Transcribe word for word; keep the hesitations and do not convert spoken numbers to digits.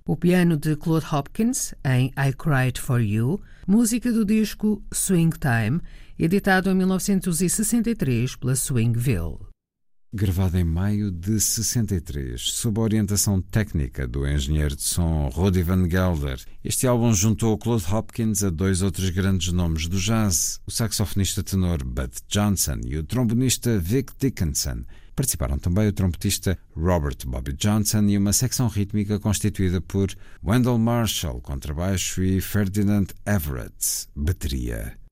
O piano de Claude Hopkins, em I Cried for You, música do disco Swing Time, editado em mil novecentos e sessenta e três pela Swingville. Gravado em maio de sessenta e três, sob a orientação técnica do engenheiro de som Rudi Van Gelder, este álbum juntou Claude Hopkins a dois outros grandes nomes do jazz, o saxofonista tenor Bud Johnson e o trombonista Vic Dickinson. Participaram também o trompetista Robert Bobby Johnson e uma secção rítmica constituída por Wendell Marshall, contrabaixo, e Ferdinand Everett, bateria.